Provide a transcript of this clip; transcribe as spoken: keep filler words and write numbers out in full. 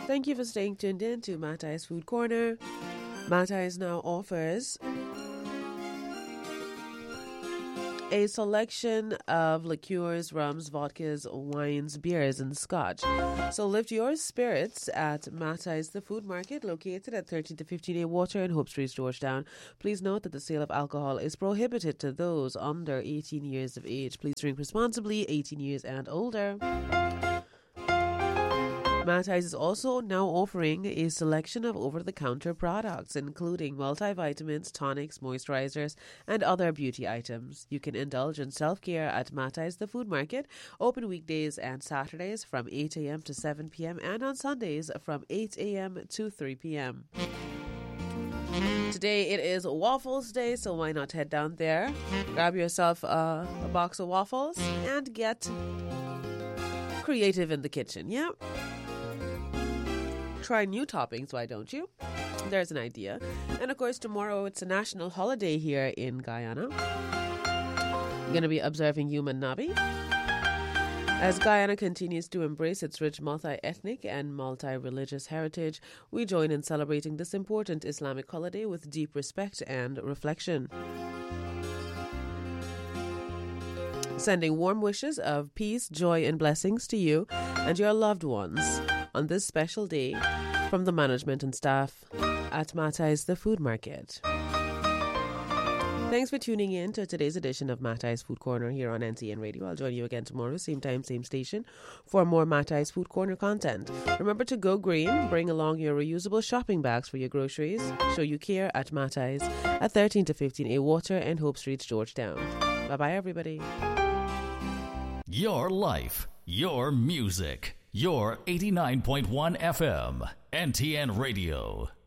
Thank you for staying tuned in to Matai's Food Corner. Matai's now offers a selection of liqueurs, rums, vodkas, wines, beers, and scotch. So lift your spirits at Matai's The Food Market, located at thirteen to fifteen A Water in Hope Street, Georgetown. Please note that the sale of alcohol is prohibited to those under eighteen years of age. Please drink responsibly, eighteen years and older. Matai's is also now offering a selection of over-the-counter products, including multivitamins, tonics, moisturizers, and other beauty items. You can indulge in self-care at Matai's The Food Market, open weekdays and Saturdays from eight a.m. to seven p.m. and on Sundays from eight a.m. to three p.m. Today it is Waffles Day, so why not head down there, grab yourself uh, a box of waffles, and get creative in the kitchen, yeah? Try new toppings, why don't you? There's an idea. And of course, tomorrow it's a national holiday here in Guyana. We're going to be observing Human Nabi as Guyana continues to embrace its rich multi-ethnic and multi-religious heritage. We join in celebrating this important Islamic holiday with deep respect and reflection. Sending warm wishes of peace, joy, and blessings to you and your loved ones on this special day from the management and staff at Matai's The Food Market. Thanks for tuning in to today's edition of Matai's Food Corner here on N T N Radio. I'll join you again tomorrow, same time, same station, for more Matai's Food Corner content. Remember to go green, bring along your reusable shopping bags for your groceries. Show you care at Matai's at thirteen to fifteen A Water and Hope Street, Georgetown. Bye-bye, everybody. Your life, your music, your eighty-nine point one F M, N T N Radio.